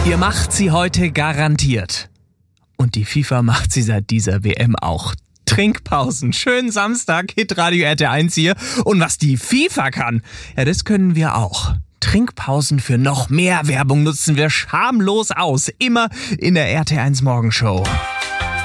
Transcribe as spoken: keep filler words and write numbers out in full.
Ihr macht sie heute garantiert. Und die FIFA macht sie seit dieser W M auch. Trinkpausen, schönen Samstag, Hitradio R T eins hier. Und was die FIFA kann, ja, das können wir auch. Trinkpausen für noch mehr Werbung nutzen wir schamlos aus. Immer in der R T eins Morgenshow.